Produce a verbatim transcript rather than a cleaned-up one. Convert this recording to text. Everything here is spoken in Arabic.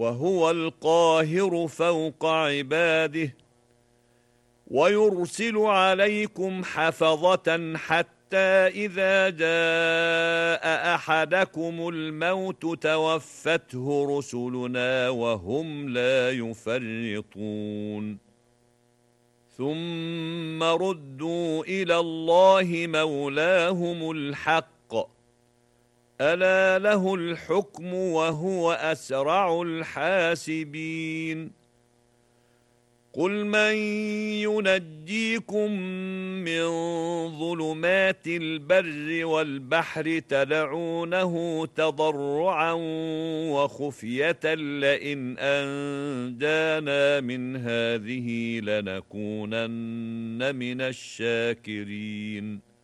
وهو القاهر فوق عباده ويرسل عليكم حفظة حتى إذا جاء أحدكم الموت توفته رسلنا وهم لا يفرطون ثم ردوا إلى الله مولاهم الحق ألا له الحكم وهو أسرع الحاسبين قل من ينجيكم من ظلمات البر والبحر تدعونه تضرعا وخفية لئن أنجانا من هذه لنكونن من الشاكرين